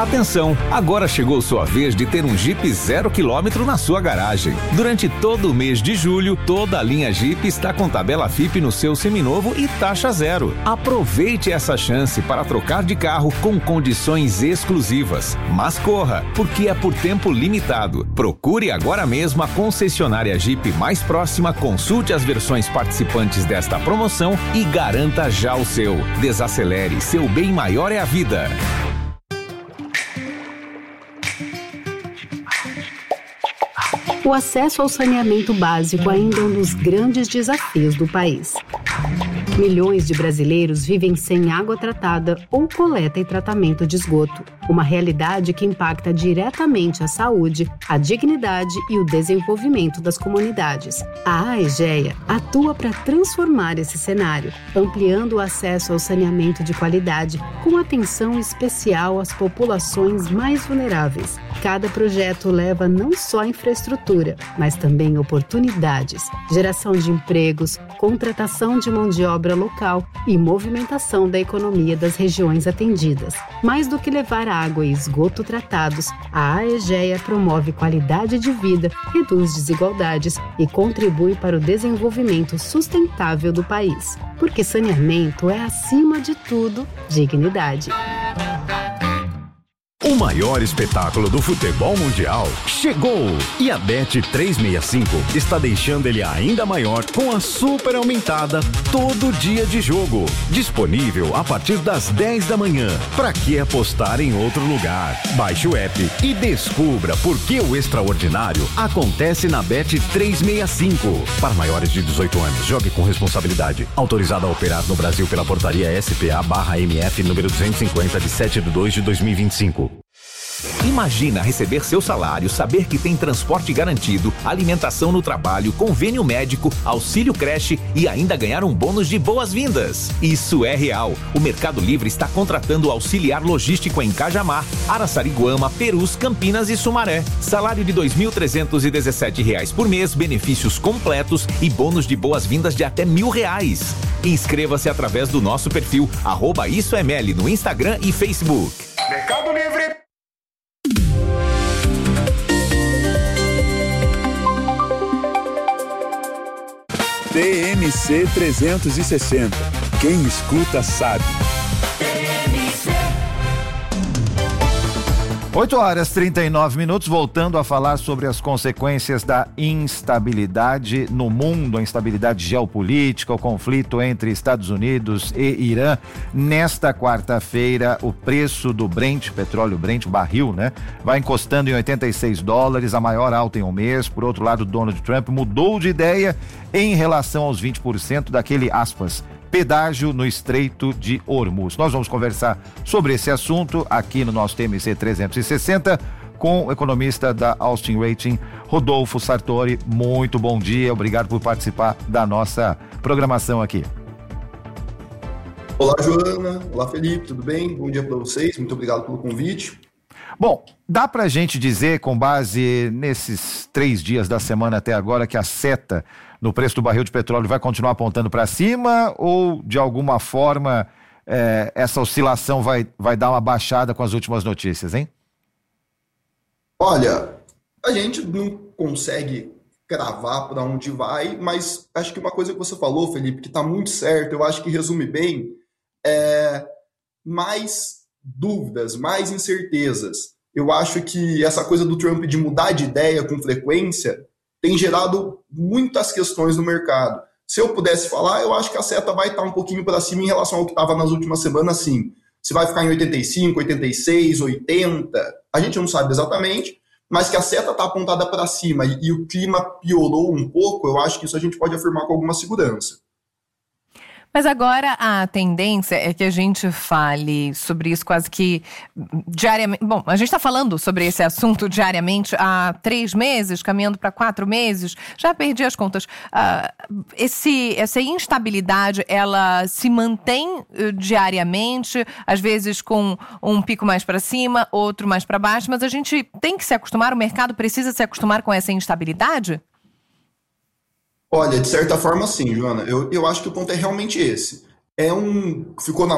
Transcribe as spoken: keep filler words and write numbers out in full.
Atenção, agora chegou sua vez de ter um Jeep zero quilômetro na sua garagem. Durante todo o mês de julho, toda a linha Jeep está com tabela F I P no seu seminovo e taxa zero. Aproveite essa chance para trocar de carro com condições exclusivas. Mas corra, porque é por tempo limitado. Procure agora mesmo a concessionária Jeep mais próxima, consulte as versões participantes desta promoção e garanta já o seu. Desacelere, seu bem maior é a vida. O acesso ao saneamento básico ainda é um dos grandes desafios do país. Milhões de brasileiros vivem sem água tratada ou coleta e tratamento de esgoto, uma realidade que impacta diretamente a saúde, a dignidade e o desenvolvimento das comunidades. A AEGEA atua para transformar esse cenário, ampliando o acesso ao saneamento de qualidade, com atenção especial às populações mais vulneráveis. Cada projeto leva não só infraestrutura, mas também oportunidades, geração de empregos, contratação de mão de obra local e movimentação da economia das regiões atendidas. Mais do que levar água e esgoto tratados, a AEGEA promove qualidade de vida, reduz desigualdades e contribui para o desenvolvimento sustentável do país. Porque saneamento é, acima de tudo, dignidade. O maior espetáculo do futebol mundial chegou! E a Bet trezentos e sessenta e cinco está deixando ele ainda maior com a super aumentada Todo Dia de Jogo. Disponível a partir das dez da manhã. Pra que apostar em outro lugar? Baixe o app e descubra por que o extraordinário acontece na Bet trezentos e sessenta e cinco. Para maiores de dezoito anos, jogue com responsabilidade. Autorizado a operar no Brasil pela portaria S P A barra M F número duzentos e cinquenta de sete de dois de dois mil e vinte e cinco. Imagina receber seu salário, saber que tem transporte garantido, alimentação no trabalho, convênio médico, auxílio creche e ainda ganhar um bônus de boas-vindas. Isso é real. O Mercado Livre está contratando auxiliar logístico em Cajamar, Araçariguama, Perus, Campinas e Sumaré. Salário de dois mil trezentos e dezessete reais por mês, benefícios completos e bônus de boas-vindas de até mil reais. Inscreva-se através do nosso perfil arroba Isso é Meli no Instagram e Facebook. Mercado Livre. T M C trezentos e sessenta. Quem escuta sabe. oito horas e trinta e nove minutos, voltando a falar sobre as consequências da instabilidade no mundo, a instabilidade geopolítica, o conflito entre Estados Unidos e Irã. Nesta quarta-feira, o preço do Brent, petróleo Brent, barril, né, vai encostando em oitenta e seis dólares, a maior alta em um mês. Por outro lado, Donald Trump mudou de ideia em relação aos vinte por cento daquele, aspas, pedágio no Estreito de Hormuz. Nós vamos conversar sobre esse assunto aqui no nosso T M C trezentos e sessenta com o economista da Austin Rating, Rodolfo Sartori. Muito bom dia, obrigado por participar da nossa programação aqui. Olá, Joana. Olá, Felipe, tudo bem? Bom dia para vocês, muito obrigado pelo convite. Bom, dá pra gente dizer, com base nesses três dias da semana até agora, que a seta no preço do barril de petróleo vai continuar apontando para cima, ou de alguma forma é, essa oscilação vai, vai dar uma baixada com as últimas notícias, hein? Olha, a gente não consegue cravar para onde vai, mas acho que uma coisa que você falou, Felipe, que está muito certo, eu acho que resume bem, é mais dúvidas, mais incertezas. Eu acho que essa coisa do Trump de mudar de ideia com frequência tem gerado muitas questões no mercado. Se eu pudesse falar, eu acho que a seta vai estar um pouquinho para cima em relação ao que estava nas últimas semanas, sim. Se vai ficar em oitenta e cinco, oitenta e seis, oitenta, a gente não sabe exatamente, mas que a seta está apontada para cima e, e o clima piorou um pouco, eu acho que isso a gente pode afirmar com alguma segurança. Mas agora a tendência é que a gente fale sobre isso quase que diariamente. Bom, a gente está falando sobre esse assunto diariamente há três meses, caminhando para quatro meses. Já perdi as contas. Uh, esse, essa instabilidade, ela se mantém uh, diariamente, às vezes com um pico mais para cima, outro mais para baixo, mas a gente tem que se acostumar, o mercado precisa se acostumar com essa instabilidade? Olha, de certa forma sim, Joana. Eu, eu acho que o ponto é realmente esse. É um, ficou na